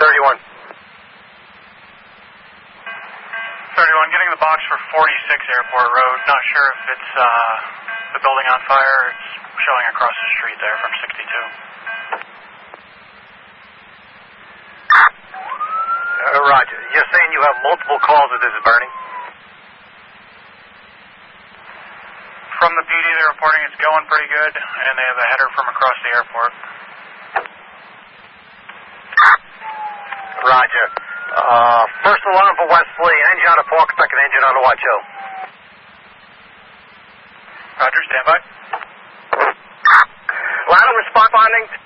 31. 31, getting the box for 46 Airport Road. Not sure if it's the building on fire. It's showing across the street there from 62. Roger. You're saying you have multiple calls that this is burning? From the PD, they're reporting it's going pretty good, and they have a header from across the airport. Roger. First alarm for Wesley. Engine out of Park, second engine on the watch out. Roger, stand by. Ladder responding.